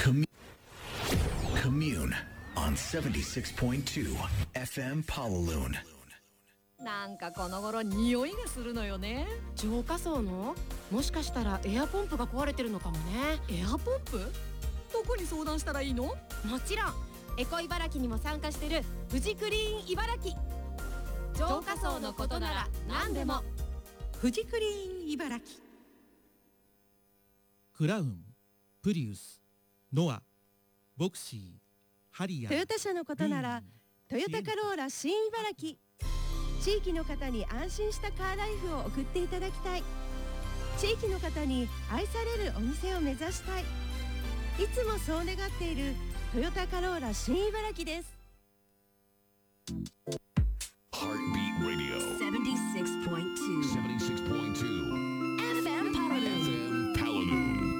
Commune on 76.2 FM Pawaloon。 なんかこの頃匂いがするのよね。 浄化槽のもしかしたらエアポンプが壊れてるのかもね。 エアポンプ？どこに相談したらいいの？ もちろんエコ茨城にも参加してるフジクリーン茨城。浄化槽のことなら何でもフジクリーン茨城。 クラウン、プリウス、ノア、ボクシー、ハリアー、 トヨタ車のことならトヨタカローラ新茨城。地域の方に安心したカーライフを送っていただきたい。地域の方に愛されるお店を目指したい。いつもそう願っているトヨタカローラ新茨城です。 Heartbeat Radio 76.2 FM Pawaloon。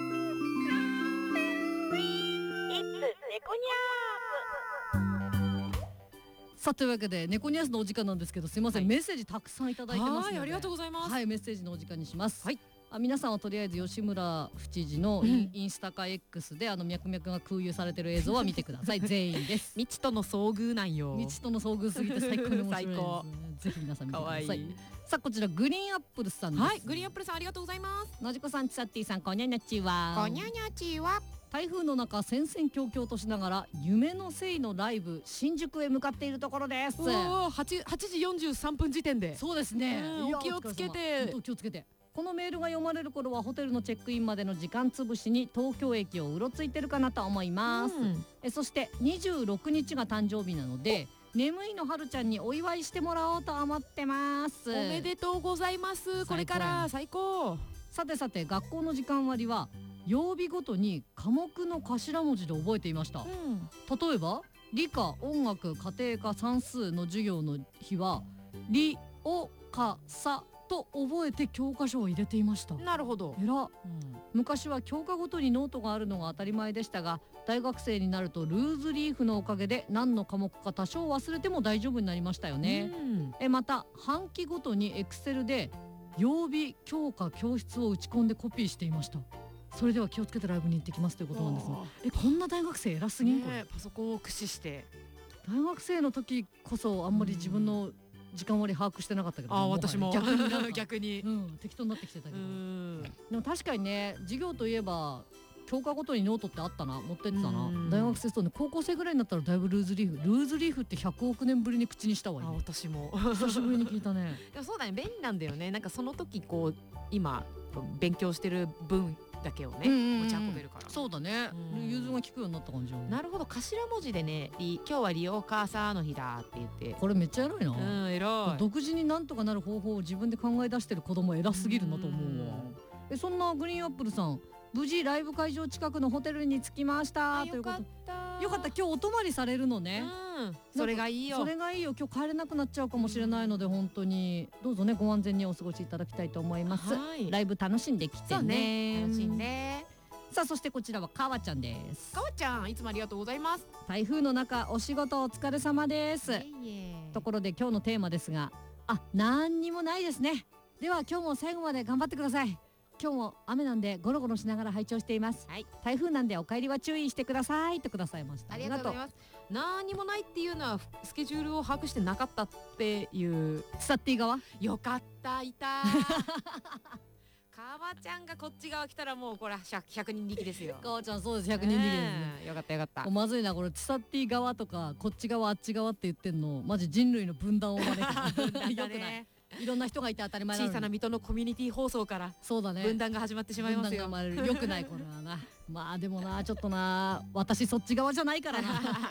さあというわけで猫ニャスのお時間なんですけど、すいません、メッセージたくさんいただいてますので、 ありがとうございます。 はい、メッセージのお時間にします。 はい。 皆さんはとりあえず吉村府知事のインスタか X で脈々が空輸されてる映像は見てください。全員です。 未知との遭遇なんよ。 未知との遭遇すぎて最高に面白いです、ね、 最高。 ぜひ皆さん見てください。 かわいい。 さあこちらグリーンアップルさんです。 はい、グリーンアップルさんありがとうございます。 のじこさん、ちさってぃさん、こにゃにゃちは。 こにゃにゃちは。 台風の中戦々恐々としながら夢のせいのライブ新宿へ向かっているところです。 8時43分時点で。 そうですね。 お気をつけて。 お気をつけて。このメールが読まれる頃はホテルのチェックインまでの時間つぶしに東京駅をうろついてるかなと思います。そして26日が誕生日なので、眠いのはるちゃんにお祝いしてもらおうと思ってます。 おめでとうございます。これから最高。 さてさて、学校の時間割は曜日ごとに科目の頭文字で覚えていました。例えば理科、音楽、家庭科、算数の授業の日は理、お、か、さと覚えて教科書を入れていました。 なるほど。 えら、昔は教科ごとにノートがあるのが当たり前でしたが、大学生になるとルーズリーフのおかげで何の科目か多少忘れても大丈夫になりましたよね。また半期ごとにエクセルで曜日、教科、教室を打ち込んでコピーしていました。それでは気をつけてライブに行ってきますということなんですが、こんな大学生偉すぎん、これ。 パソコンを駆使して。 大学生の時こそあんまり自分の時間割把握してなかったけど、 私も逆に逆に、 適当になってきてたけど、でも確かにね、授業といえば教科ごとにノートってあったな、持ってってたな。大学生とね、高校生ぐらいになったらだいぶルーズリーフって100億年ぶりに口にしたわよ。 私も久しぶりに聞いたね。 でもそうだね、便利なんだよね。なんかその時こう今勉強してる分だけをね、持ち運べるから。 そうだね、融通が利くようになった感じよ。 なるほど。頭文字でね、今日はリオカーサーの日だって言って。 これめっちゃ偉いな。 偉い。 独自になんとかなる方法を自分で考え出してる子供偉すぎるなと思うわ。そんなグリーンアップルさん、無事ライブ会場近くのホテルに着きましたということ。よかった。今日お泊まりされるのね。 それがいいよ。 それがいいよ。今日帰れなくなっちゃうかもしれないので、本当にどうぞね、ご安全にお過ごしいただきたいと思います。ライブ楽しんできてね。 楽しんで。 さあ、そしてこちらはかわちゃんです。 かわちゃん、いつもありがとうございます。 台風の中お仕事お疲れ様です。ところで今日のテーマですが、なんにもないですね。では今日も最後まで頑張ってください。今日も雨なんでゴロゴロしながら拝聴しています。台風なんでお帰りは注意してくださいとくださいました。 ありがとうございます。何にもないっていうのはスケジュールを把握してなかったっていう伝っていい側。 よかった、いたかわちゃんがこっち側来たらもうこれ100人力ですよ。 かわちゃん、そうです、100人力ですね。 よかったよかった。 まずいな、これツサッティ側とかこっち側あっち側って言ってんのマジ人類の分断を招く。よくない。いろんな人がいて当たり前なのに。 小さな水戸のコミュニティ放送からそうだね、 分断が始まってしまいますよ。 よくないこれはな。まあでもな、ちょっとな、私そっち側じゃないからな。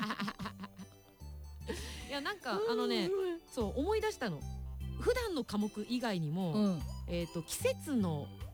いや、なんかそう思い出したの。普段の科目以外にも、季節の